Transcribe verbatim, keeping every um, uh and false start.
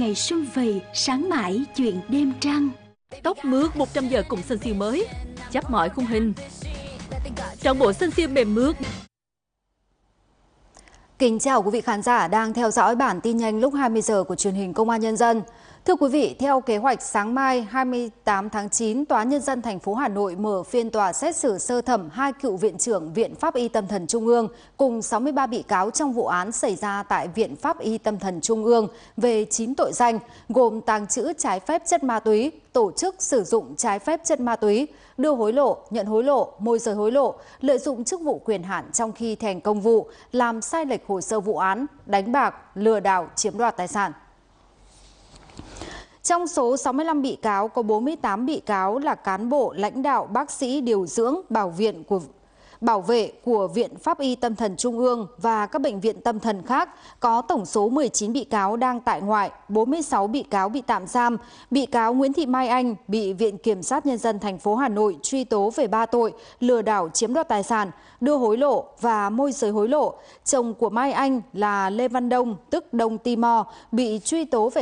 ngày xuân vầy, sáng mãi chuyện đêm trăng. Tóc mướt một trăm giờ cùng Sunsilk mới, chấp mọi khung hình. Trọn bộ Sunsilk mềm mướt. Kính chào quý vị khán giả đang theo dõi bản tin nhanh lúc hai mươi giờ của truyền hình Công an Nhân dân. Thưa quý vị, theo kế hoạch sáng mai hai mươi tám tháng chín, Tòa án Nhân dân thành phố Hà Nội mở phiên tòa xét xử sơ thẩm hai cựu viện trưởng Viện Pháp y Tâm thần Trung ương cùng sáu mươi ba bị cáo trong vụ án xảy ra tại Viện Pháp y Tâm thần Trung ương về chín tội danh gồm tàng trữ trái phép chất ma túy, tổ chức sử dụng trái phép chất ma túy, đưa hối lộ, nhận hối lộ, môi giới hối lộ, lợi dụng chức vụ quyền hạn trong khi thi hành công vụ, làm sai lệch hồ sơ vụ án, đánh bạc, lừa đảo, chiếm đoạt tài sản. Trong số sáu mươi lăm bị cáo, có bốn mươi tám bị cáo là cán bộ, lãnh đạo, bác sĩ, điều dưỡng, bảo viện của bảo vệ của Viện Pháp y Tâm thần Trung ương và các bệnh viện tâm thần khác, có tổng số mười chín bị cáo đang tại ngoại, bốn mươi sáu bị cáo bị tạm giam. Bị cáo Nguyễn Thị Mai Anh bị Viện Kiểm sát Nhân dân thành phố Hà Nội truy tố về ba tội lừa đảo chiếm đoạt tài sản, đưa hối lộ và môi giới hối lộ. Chồng của Mai Anh là Lê Văn Đông, tức Đông Timor, bị truy tố về